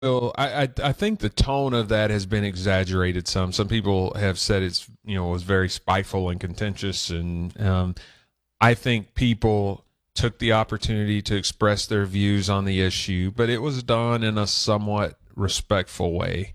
Well, I think the tone of that has been exaggerated some. Some people have said it's was very spiteful and contentious, and I think people took the opportunity to express their views on the issue, but it was done in a somewhat respectful way.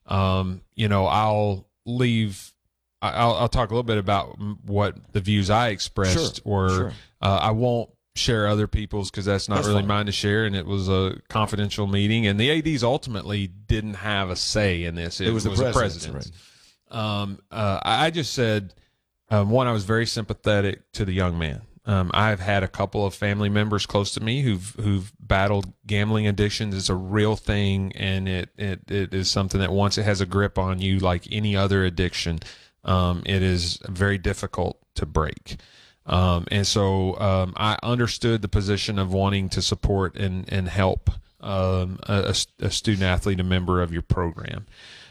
I'll leave. I'll talk a little bit about what the views I expressed, Sure. I won't share other people's because that's not really fine. mine to share, and it was a confidential meeting, and the ADs ultimately didn't have a say in this. It was the president's. Right. I just said, one, I was very sympathetic to the young man. I've had a couple of family members close to me who've battled gambling addictions. It's a real thing, and it is something that once it has a grip on you, like any other addiction, it is very difficult to break. And so I understood the position of wanting to support and help a student athlete, a member of your program.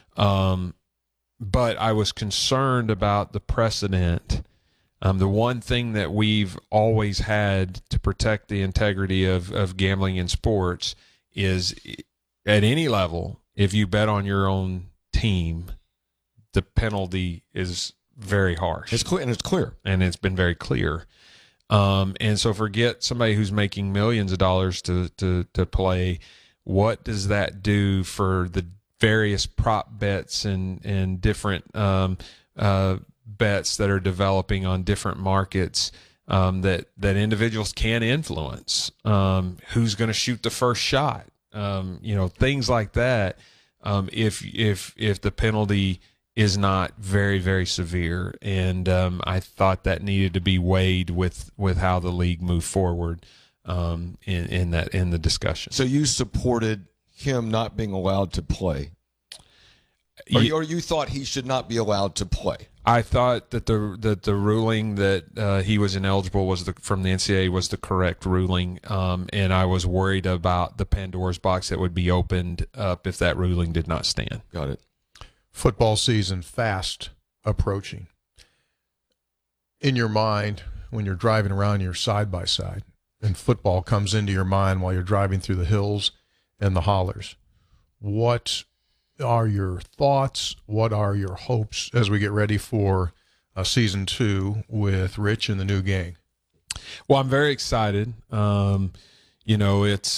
But I was concerned about the precedent. The one thing that we've always had to protect the integrity of gambling in sports is at any level, if you bet on your own team, the penalty is very harsh. It's clear, and it's clear. And it's been very clear. And so forget somebody who's making millions of dollars to play. What does that do for the various prop bets and different bets that are developing on different markets that individuals can influence? Who's going to shoot the first shot? Things like that. If the penalty is not very, very severe, and I thought that needed to be weighed with how the league moved forward in the discussion. So you supported him not being allowed to play, or you thought he should not be allowed to play? I thought that the ruling that he was ineligible from the NCAA was the correct ruling, and I was worried about the Pandora's box that would be opened up if that ruling did not stand. Got it. Football season fast approaching. In your mind, when you're driving around your side-by-side and football comes into your mind while you're driving through the hills and the hollers, what are your thoughts? What are your hopes as we get ready for season 2 with Rich and the new gang? Well, I'm very excited. It's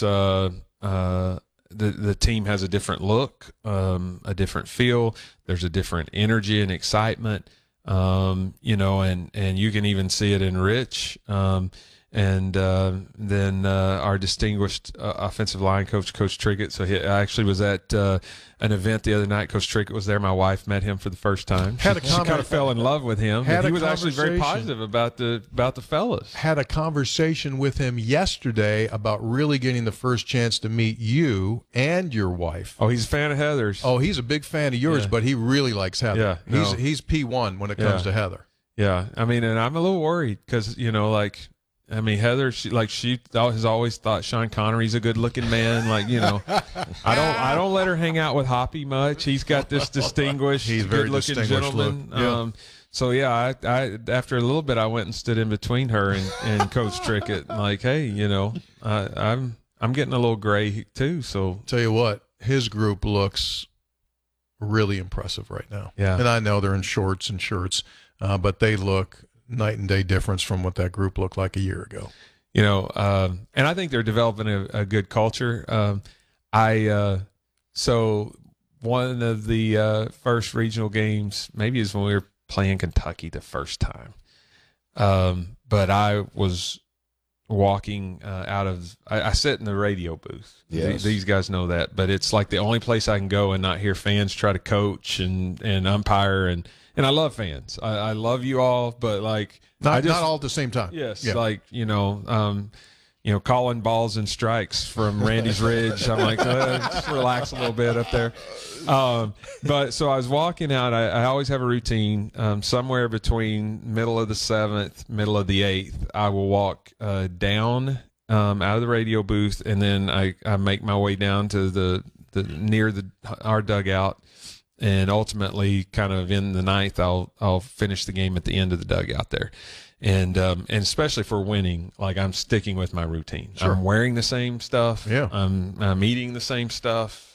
the team has a different look, a different feel. There's a different energy and excitement, and you can even see it in Rich. And then our distinguished offensive line coach, Coach Trickett. So I actually was at an event the other night. Coach Trickett was there. My wife met him for the first time. She kind of fell in love with him. He was actually very positive about the fellas. Had a conversation with him yesterday about really getting the first chance to meet you and your wife. Oh, he's a fan of Heather's. Oh, he's a big fan of yours, but he really likes Heather. Yeah, he's P1 when it comes to Heather. Yeah, I mean, and I'm a little worried because Heather, she has always thought Sean Connery's a good-looking man. I don't let her hang out with Hoppy much. He's got this distinguished, good-looking gentleman. Yeah. I after a little bit, I went and stood in between her and Coach Trickett. Like, hey, I'm getting a little gray too. So tell you what, his group looks really impressive right now. Yeah, and I know they're in shorts and shirts, but they look night and day difference from what that group looked like a year ago. And I think they're developing a good culture. So one of the first regional games maybe is when we were playing Kentucky the first time. But I was walking I sit in the radio booth. Yes. These guys know that, but it's like the only place I can go and not hear fans try to coach and umpire, and I love fans. I love you all, but not all at the same time. Yes, yeah. Calling balls and strikes from Randy's Ridge. I'm like, just relax a little bit up there. But so I was walking out. I always have a routine. Somewhere between middle of the 7th, middle of the 8th, I will walk down out of the radio booth, and then I make my way down to the near our dugout. And ultimately, kind of in the 9th, I'll finish the game at the end of the dugout there, and especially for winning, I'm sticking with my routine. Sure. I'm wearing the same stuff. Yeah. I'm eating the same stuff.